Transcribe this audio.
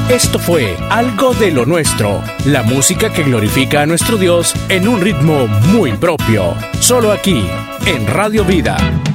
Esto fue Algo de lo Nuestro, la música que glorifica a nuestro Dios en un ritmo muy propio, solo aquí, en Radio Vida.